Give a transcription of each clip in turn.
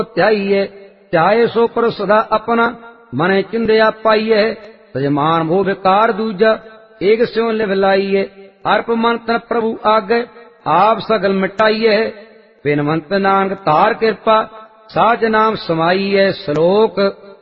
त्याइए चाहे सो पर सदा अपना मने चिंदया पाइए सजमान वो विकार दूजा एक स्यों लिव लाइए अर्प मन तन प्रभु आगे आप सगल मिटाइए बिनवंत नानक तार कृपा साज नाम समाइए श्लोक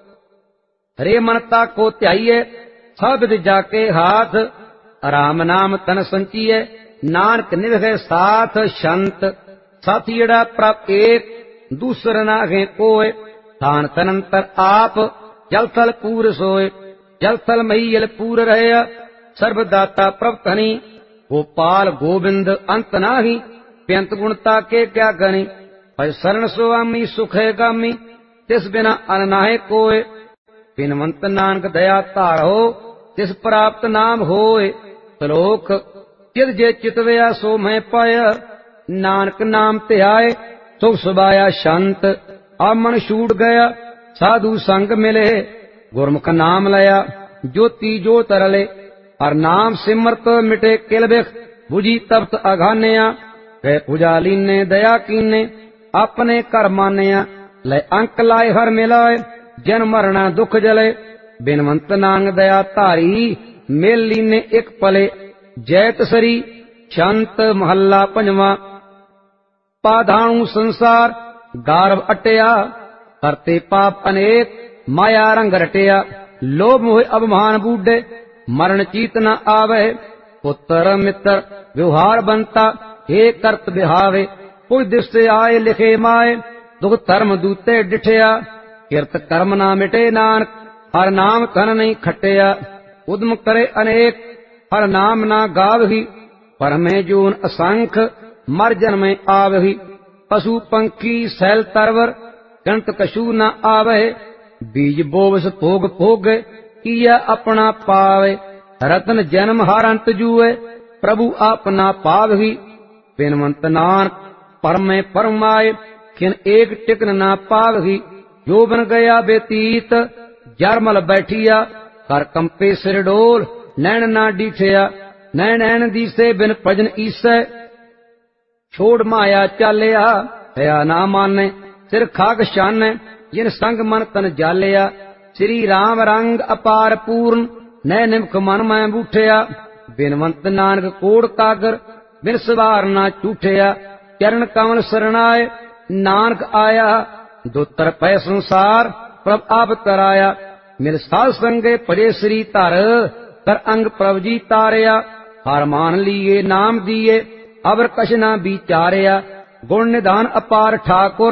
हरे मनता को त्याइए सब जाके हाथ राम नाम तन संचिए नानक निभे साथ संत साथीड़ा प्रभ एक दूसर नागे कोय थान तनंतर आप जल थल पूर सोय जल थल महीयल पूर रहे सर्वदाता प्रभ धनी गोपाल गोविंद अंत नाही बेअंत गुणता के क्या गणी पर शरण स्वामी सुख है गामी तिस बिना अन नाहे कोय बिनवंत नानक दया तारो तिस प्राप्त नाम होय श्लोक चिद जे चितवया सो मैं पाया नानक नाम ध्याय सुख सुबाया शांत अब मन छूट गया साधु संग मिले गुरमुख नाम लया ज्योति जो तरले हर नाम सिमरत मिटे किल बिख बुझी तप्त अघान्या गए पुजाली ने दया कीने अपने कर मान्या ले अंक लाए हर मिलाए जन मरना दुख जले बिनवंत नांग दया धारी मेली ने एक पले जैत सरी शांत महला पंजवा पाधाणु संसार गारव अटया करते पाप अनेक माया रंग रटया लोभ मोह अभिमान बूढ़े मरण चीत न आवे पुत्र मित्र व्यवहार बनता हे करत बिहावे कोई दृष्टि आए लिखे माए दुख धर्म दूते डिठया किरत कर्म ना मिटे नानक हर नाम धन नहीं खटया उद्म करे अनेक हर नाम ना गावही पर में जून असंख मर जन्मे आवही पशु पंखी सैल तरवर गंत कशु न आवे बीज बोवस भोग भोग किया अपना पावे रतन जन्म हर अंत जुए प्रभु अपना पावही बिनवंत नानक परमे परमाए किन एक टिकन ना पावही जो बन गया व्यतीत जरमल बैठिया कर कंपे सिर डोल नैन ना डीठया नैन दीसे बिन भजन ईसै छोड़ माया चालिया दया ना माने सिर खाक शाने जिन संग मन तन जालिया श्री राम रंग अपार पूर्ण नय निमख मन मैं बूठया बिनवंत नानक कोड़ कागर बिन सवार ना झूठया चरण कमल शरणाए नानक आया दुतर पै संसार प्रभ आप तराया मिल साध संगे पजे श्री धर कर अंग प्रभ जी तारया हार मान लिए नाम दिए अवर कछ ना विचारया गुण निधान अपार ठाकुर